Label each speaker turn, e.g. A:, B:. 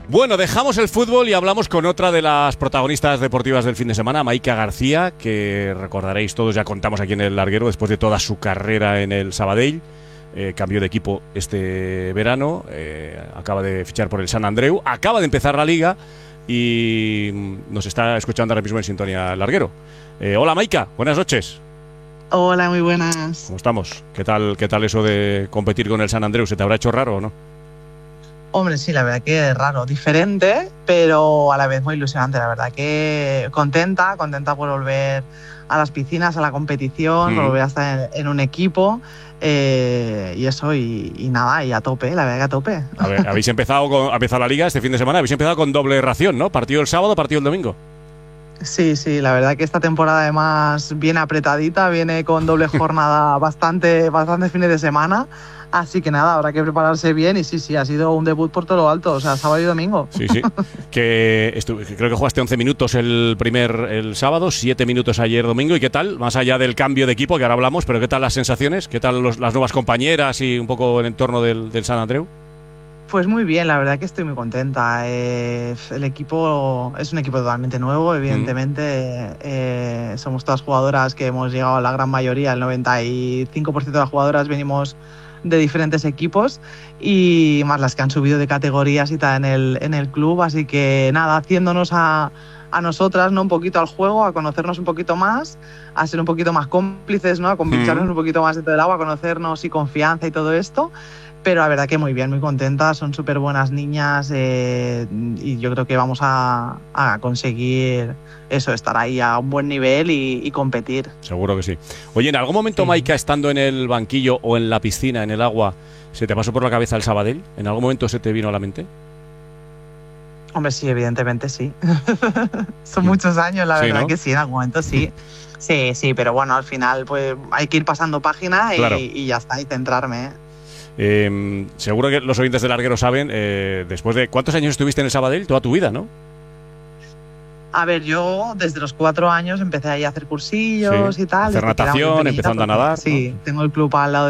A: Bueno, dejamos el fútbol y hablamos con otra de las protagonistas deportivas del fin de semana, Maika García, que recordaréis todos, ya contamos aquí en el larguero, después de toda su carrera en el Sabadell. Cambió de equipo este verano, acaba de fichar por el Sant Andreu, acaba de empezar la liga y nos está escuchando ahora mismo en sintonía el larguero. Hola Maika, buenas noches.
B: Hola, muy buenas.
A: ¿Cómo estamos? ¿Qué tal eso de competir con el Sant Andreu? ¿Se te habrá hecho raro o no?
B: Hombre, sí, la verdad que es raro, diferente, pero a la vez muy ilusionante. La verdad que contenta por volver a las piscinas, a la competición, por volver a estar en un equipo y eso, y nada, y a tope, la verdad que a tope.
A: A ver, ha empezado la liga este fin de semana, habéis empezado con doble ración, ¿no? Partido el sábado, partido el domingo.
B: Sí, la verdad que esta temporada además viene apretadita, viene con doble jornada bastante fines de semana. Así que nada, habrá que prepararse bien y sí, ha sido un debut por todo lo alto, o sea, sábado y domingo.
A: Sí, creo que jugaste 11 minutos el sábado, 7 minutos ayer domingo. ¿Y qué tal? Más allá del cambio de equipo, que ahora hablamos, pero ¿qué tal las sensaciones? ¿Qué tal las nuevas compañeras y un poco el entorno del Sant Andreu?
B: Pues muy bien, la verdad que estoy muy contenta. El equipo es un equipo totalmente nuevo, evidentemente. Somos todas jugadoras que hemos llegado, la gran mayoría, el 95% de las jugadoras venimos de diferentes equipos y más las que han subido de categorías y tal en el club, así que nada, haciéndonos a nosotras, ¿no? Un poquito al juego, a conocernos un poquito más, a ser un poquito más cómplices, ¿no? A convicharnos un poquito más dentro del agua, a conocernos y confianza y todo esto. Pero la verdad que muy bien, muy contenta, son súper buenas niñas y yo creo que vamos a conseguir eso, estar ahí a un buen nivel y competir.
A: Seguro que sí. Oye, ¿en algún momento, Maika, estando en el banquillo o en la piscina, en el agua, se te pasó por la cabeza el Sabadell? ¿En algún momento se te vino a la mente?
B: Hombre, sí, evidentemente sí. Son muchos años, la verdad, ¿no? Que sí, en algún momento sí. Sí, pero bueno, al final pues hay que ir pasando página
A: claro.
B: y ya está, y centrarme.
A: Seguro que los oyentes del larguero saben, después de ¿cuántos años estuviste en el Sabadell? Toda tu vida, ¿no?
B: A ver, yo desde los 4 años empecé ahí a hacer cursillos y tal.
A: Hacer natación, empezando a nadar.
B: Sí, ¿no? Tengo el club al lado